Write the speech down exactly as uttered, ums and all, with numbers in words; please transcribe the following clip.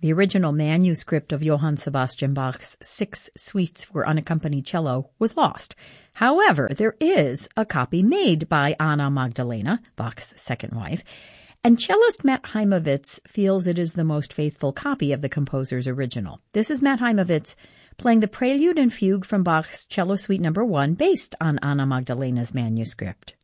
The original manuscript of Johann Sebastian Bach's Six Suites for Unaccompanied Cello was lost. However, there is a copy made by Anna Magdalena, Bach's second wife, and cellist Matt Heimovitz feels it is the most faithful copy of the composer's original. This is Matt Heimovitz playing the Prelude and Fugue from Bach's Cello Suite Number One, based on Anna Magdalena's manuscript.